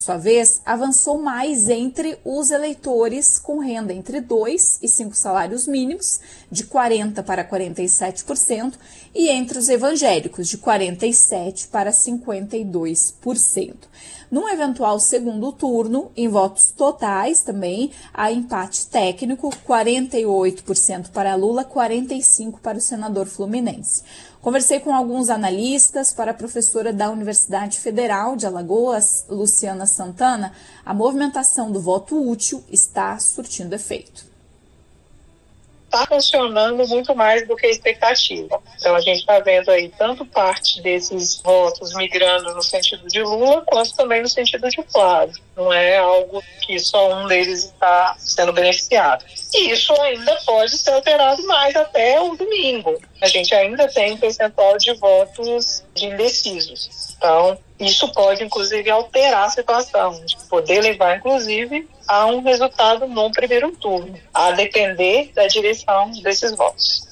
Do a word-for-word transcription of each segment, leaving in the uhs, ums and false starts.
sua vez, avançou mais entre os eleitores com renda entre dois e cinco salários mínimos, de quarenta por cento para quarenta e sete por cento, e entre os evangélicos, de quarenta e sete por cento para cinquenta e dois por cento. Num eventual segundo turno, em votos totais também, há empate técnico, quarenta e oito por cento para Lula, quarenta e cinco por cento para o senador fluminense. Conversei com alguns analistas. Para a professora da Universidade Federal de Alagoas, Luciana Santana, a movimentação do voto útil está surtindo efeito. Está funcionando muito mais do que a expectativa. Então a gente está vendo aí tanto parte desses votos migrando no sentido de Lula, quanto também no sentido de Flávio. Não é algo que só um deles está sendo beneficiado. E isso ainda pode ser alterado mais até o domingo. A gente ainda tem um percentual de votos de indecisos. Então, isso pode, inclusive, alterar a situação, de poder levar, inclusive, a um resultado no primeiro turno, a depender da direção desses votos.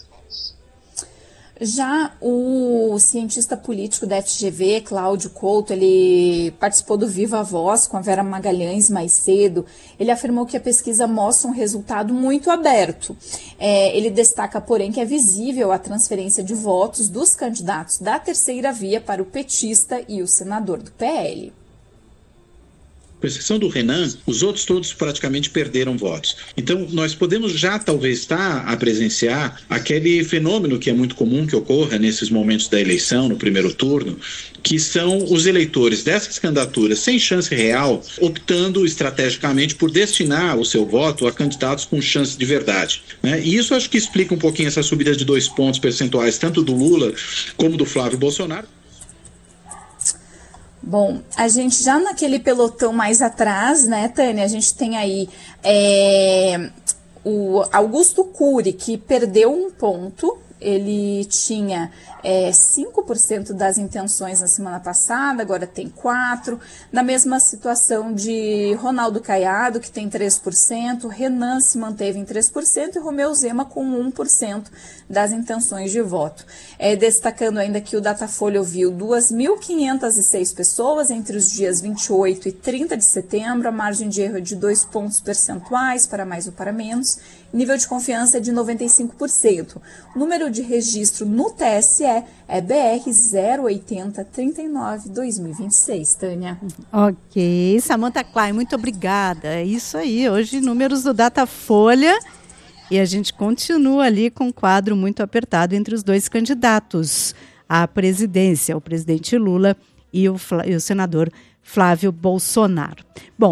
Já o cientista político da F G V, Cláudio Couto, ele participou do Viva Voz com a Vera Magalhães mais cedo. Ele afirmou que a pesquisa mostra um resultado muito aberto. É, ele destaca, porém, que é visível a transferência de votos dos candidatos da terceira via para o petista e o senador do P L. Com exceção do Renan, os outros todos praticamente perderam votos. Então, nós podemos já talvez estar a presenciar aquele fenômeno que é muito comum que ocorra nesses momentos da eleição, no primeiro turno, que são os eleitores dessas candidaturas sem chance real, optando estrategicamente por destinar o seu voto a candidatos com chance de verdade, né? E isso acho que explica um pouquinho essa subida de dois pontos percentuais, tanto do Lula como do Flávio Bolsonaro. Bom, a gente já naquele pelotão mais atrás, né, Tânia, a gente tem aí é, o Augusto Cury, que perdeu um ponto. Ele tinha é, cinco por cento das intenções na semana passada, agora tem quatro por cento. Na mesma situação de Ronaldo Caiado, que tem três por cento, Renan se manteve em três por cento e Romeu Zema com um por cento das intenções de voto. É, destacando ainda que o Datafolha ouviu duas mil quinhentas e seis pessoas entre os dias vinte e oito e trinta de setembro, a margem de erro é de dois pontos percentuais, para mais ou para menos, nível de confiança é de noventa e cinco por cento. O número de registro no T S E é B R zero oito zero três nove barra dois mil e vinte e seis, Tânia. Ok, Samantha Klein, muito obrigada. É isso aí, hoje números do Datafolha e a gente continua ali com um quadro muito apertado entre os dois candidatos à presidência, o presidente Lula e o, e o senador Flávio Bolsonaro. Bom,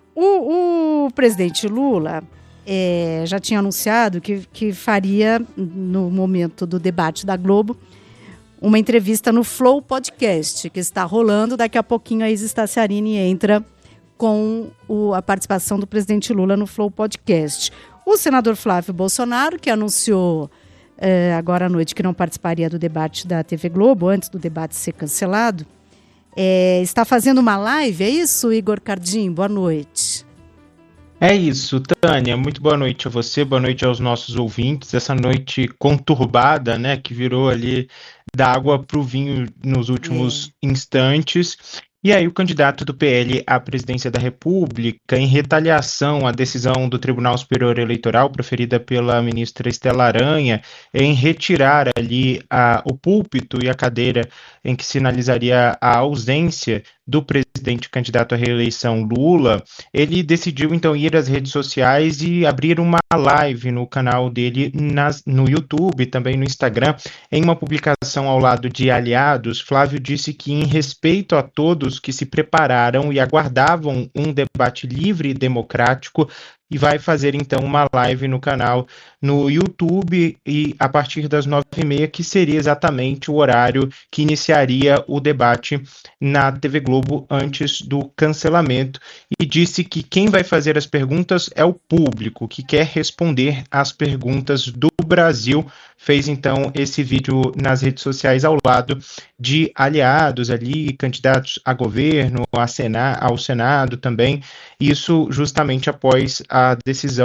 o, o presidente Lula é, já tinha anunciado que, que faria, no momento do debate da Globo, uma entrevista no Flow Podcast, que está rolando. Daqui a pouquinho a Isis Tassiarini entra com o, a participação do presidente Lula no Flow Podcast. O senador Flávio Bolsonaro, que anunciou é, agora à noite que não participaria do debate da T V Globo, antes do debate ser cancelado, é, está fazendo uma live, é isso, Igor Cardim? Boa noite. É isso, Tânia, muito boa noite a você, boa noite aos nossos ouvintes, essa noite conturbada, né, que virou ali da água para o vinho nos últimos é. instantes. E aí o candidato do P L à presidência da República, em retaliação à decisão do Tribunal Superior Eleitoral proferida pela ministra Estela Aranha em retirar ali a, o púlpito e a cadeira em que sinalizaria a ausência do presidente candidato à reeleição Lula, ele decidiu então ir às redes sociais e abrir uma live no canal dele nas, no YouTube, também no Instagram. Em uma publicação ao lado de aliados, Flávio disse que, em respeito a todos que se prepararam e aguardavam um debate livre e democrático, e vai fazer então uma live no canal no YouTube e a partir das nove e meia, que seria exatamente o horário que iniciaria o debate na T V Globo antes do cancelamento, e disse que quem vai fazer as perguntas é o público, que quer responder às perguntas do Brasil. Fez então esse vídeo nas redes sociais ao lado de aliados ali, candidatos a governo, a Sena, ao Senado também, isso justamente após a decisão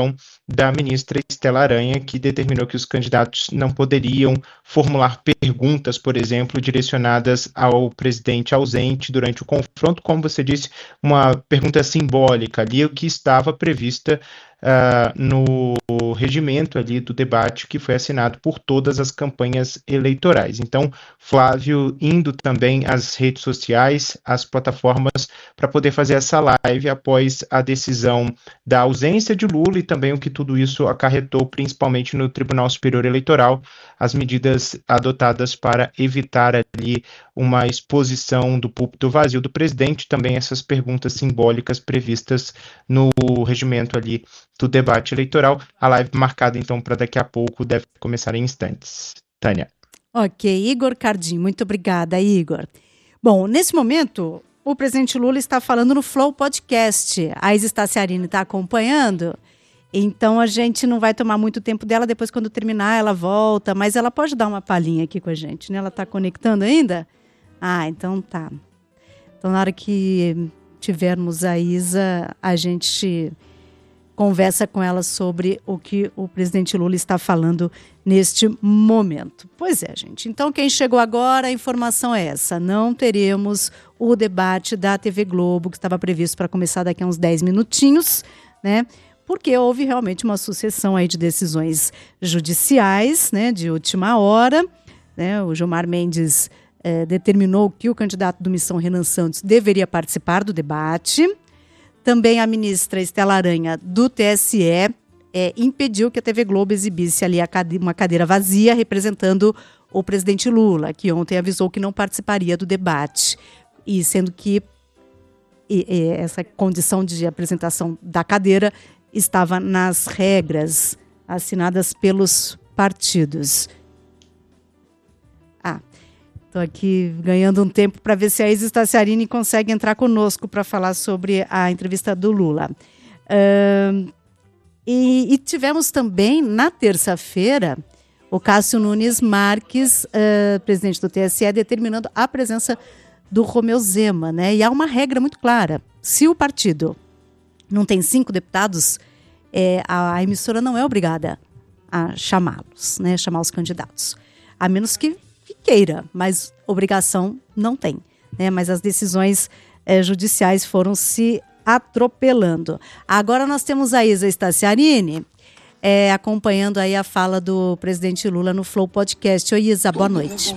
da ministra Estela Aranha, que determinou que os candidatos não poderiam formular perguntas, por exemplo, direcionadas ao presidente ausente durante o confronto, como você disse, uma pergunta simbólica ali, o que estava prevista Uh, no regimento ali do debate que foi assinado por todas as campanhas eleitorais. Então, Flávio indo também às redes sociais, às plataformas, para poder fazer essa live após a decisão da ausência de Lula e também o que tudo isso acarretou, principalmente no Tribunal Superior Eleitoral, as medidas adotadas para evitar ali uma exposição do púlpito vazio do presidente, também essas perguntas simbólicas previstas no regimento ali do debate eleitoral. A live marcada, então, para daqui a pouco, deve começar em instantes. Tânia. Ok, Igor Cardim, muito obrigada, Igor. Bom, nesse momento, o presidente Lula está falando no Flow Podcast. A Isa Staciarini está acompanhando, então a gente não vai tomar muito tempo dela, depois quando terminar ela volta, mas ela pode dar uma palhinha aqui com a gente, né? Ela está conectando ainda? Ah, então tá. Então na hora que tivermos a Isa, a gente conversa com ela sobre o que o presidente Lula está falando neste momento. Pois é, gente. Então, quem chegou agora, a informação é essa. Não teremos o debate da T V Globo, que estava previsto para começar daqui a uns dez minutinhos, né? Porque houve realmente uma sucessão aí de decisões judiciais, né, de última hora, né? O Gilmar Mendes eh, determinou que o candidato do Missão Renan Santos deveria participar do debate. Também a ministra Estela Aranha, do T S E, é, impediu que a T V Globo exibisse ali a cade- uma cadeira vazia representando o presidente Lula, que ontem avisou que não participaria do debate. E sendo que e, e essa condição de apresentação da cadeira estava nas regras assinadas pelos partidos. Ah, estou aqui ganhando um tempo para ver se a Isa Staciarini consegue entrar conosco para falar sobre a entrevista do Lula. Uh, e, e tivemos também, na terça-feira, o Cássio Nunes Marques, uh, presidente do T S E, determinando a presença do Romeu Zema, né? E há uma regra muito clara. Se o partido não tem cinco deputados, é, a, a emissora não é obrigada a chamá-los, né? Chamar os candidatos. A menos que que queira, mas obrigação não tem, né? Mas as decisões eh, judiciais foram se atropelando. Agora nós temos a Isa Staciarini eh, acompanhando aí a fala do presidente Lula no Flow Podcast. Oi, Isa, boa noite.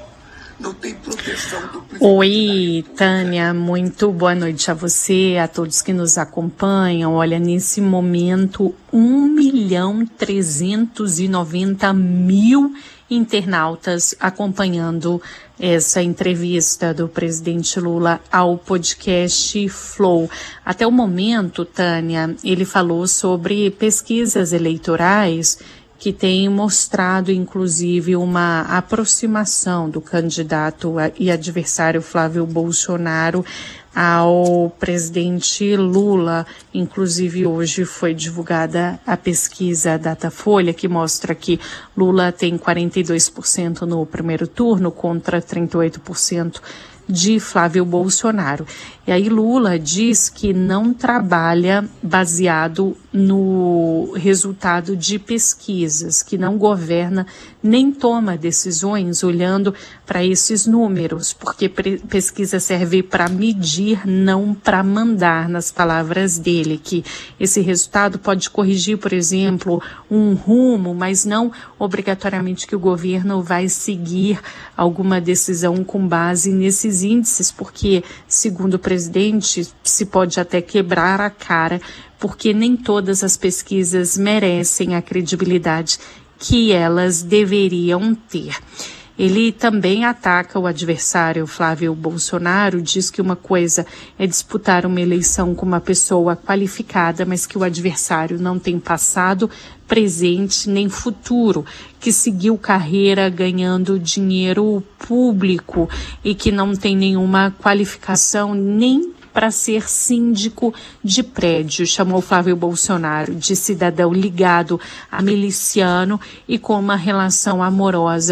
Oi, Tânia, muito boa noite a você, a todos que nos acompanham. Olha, nesse momento, um milhão trezentos e noventa mil internautas acompanhando essa entrevista do presidente Lula ao podcast Flow. Até o momento, Tânia, ele falou sobre pesquisas eleitorais que têm mostrado, inclusive, uma aproximação do candidato e adversário Flávio Bolsonaro ao presidente Lula. Inclusive, hoje foi divulgada a pesquisa Datafolha, que mostra que Lula tem quarenta e dois por cento no primeiro turno contra trinta e oito por cento de Flávio Bolsonaro. E aí Lula diz que não trabalha baseado no resultado de pesquisas, que não governa nem toma decisões olhando para esses números, porque pesquisa serve para medir, não para mandar, nas palavras dele, que esse resultado pode corrigir, por exemplo, um rumo, mas não obrigatoriamente que o governo vai seguir alguma decisão com base nesses índices, porque, segundo o presidente, se pode até quebrar a cara, porque nem todas as pesquisas merecem a credibilidade que elas deveriam ter. Ele também ataca o adversário Flávio Bolsonaro, diz que uma coisa é disputar uma eleição com uma pessoa qualificada, mas que o adversário não tem passado, presente nem futuro, que seguiu carreira ganhando dinheiro público e que não tem nenhuma qualificação nem para ser síndico de prédio. Chamou Flávio Bolsonaro de cidadão ligado a miliciano e com uma relação amorosa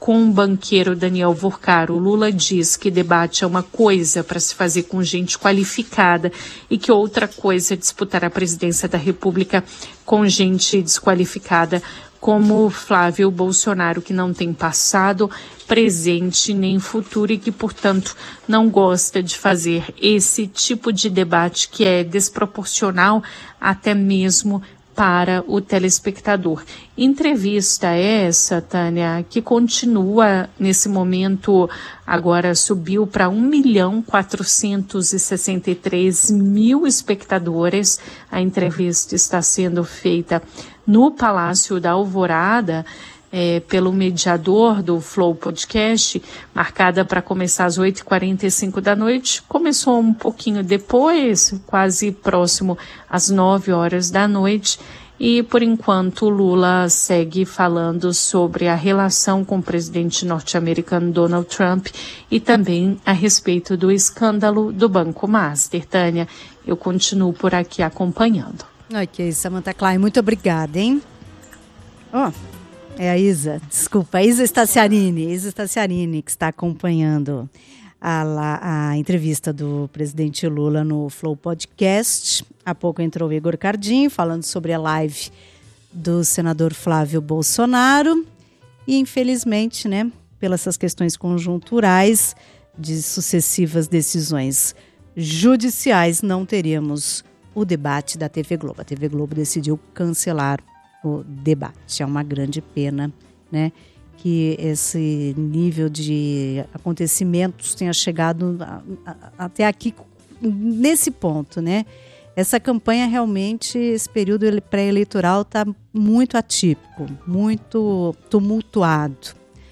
com o banqueiro Daniel Vorcaro. Lula diz que debate é uma coisa para se fazer com gente qualificada e que outra coisa é disputar a presidência da República com gente desqualificada, como Flávio Bolsonaro, que não tem passado, presente nem futuro e que, portanto, não gosta de fazer esse tipo de debate que é desproporcional até mesmo para o telespectador. Entrevista essa, Tânia, que continua nesse momento, agora subiu para um milhão quatrocentos e sessenta e três mil espectadores. A entrevista está sendo feita no Palácio da Alvorada, É, pelo mediador do Flow Podcast, marcada para começar às oito e quarenta e cinco da noite. Começou um pouquinho depois, quase próximo às nove horas da noite. E, por enquanto, Lula segue falando sobre a relação com o presidente norte-americano Donald Trump e também a respeito do escândalo do Banco Master. Tânia, eu continuo por aqui acompanhando. Ok, Samantha Klein, muito obrigada, hein? Ó... Oh. É a Isa, desculpa, a Isa Staciarini, Isa Staciarini, que está acompanhando a, a entrevista do presidente Lula no Flow Podcast. Há pouco entrou o Igor Cardim falando sobre a live do senador Flávio Bolsonaro e, infelizmente, né, pelas essas questões conjunturais de sucessivas decisões judiciais, não teríamos o debate da T V Globo. A T V Globo decidiu cancelar o debate. É uma grande pena, né, que esse nível de acontecimentos tenha chegado a, a, até aqui nesse ponto, né? Essa campanha realmente, esse período pré-eleitoral está muito atípico, muito tumultuado.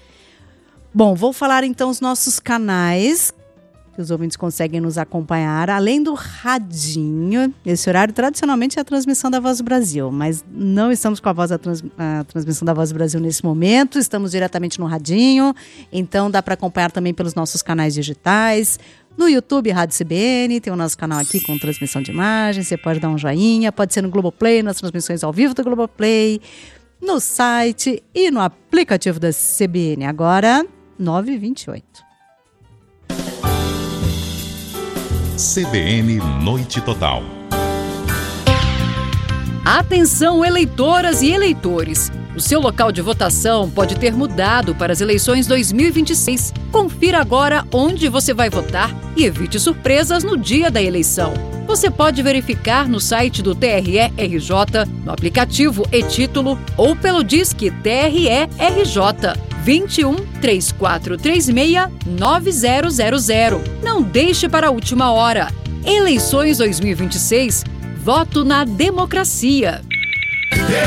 Bom, vou falar então os nossos canais que os ouvintes conseguem nos acompanhar, além do radinho. Esse horário tradicionalmente é a transmissão da Voz do Brasil, mas não estamos com a, voz da trans, a transmissão da Voz do Brasil nesse momento, estamos diretamente no radinho, então dá para acompanhar também pelos nossos canais digitais, no YouTube Rádio C B N, tem o nosso canal aqui com transmissão de imagem, você pode dar um joinha, pode ser no Globoplay, nas transmissões ao vivo do Globoplay, no site e no aplicativo da C B N, agora nove e vinte e oito. C B N Noite Total. Atenção, eleitoras e eleitores! O seu local de votação pode ter mudado para as eleições dois mil e vinte e seis. Confira agora onde você vai votar e evite surpresas no dia da eleição. Você pode verificar no site do T R E R J, no aplicativo e-Título ou pelo Disque T R E R J. vinte e um, três quatro três seis, nove zero zero zero. Não deixe para a última hora. Eleições dois mil e vinte e seis. Voto na democracia.